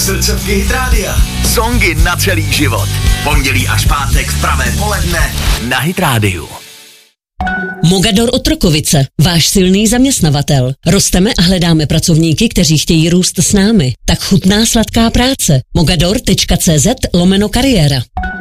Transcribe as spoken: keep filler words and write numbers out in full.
Srdcovky Hit Rádia. Songy na celý život. Pondělí až pátek v pravé poledne na Hit Rádiu. Mogador Otrokovice, váš silný zaměstnavatel. Rosteme a hledáme pracovníky, kteří chtějí růst s námi. Tak chutná sladká práce. mogador tečka cé zet lomeno kariéra.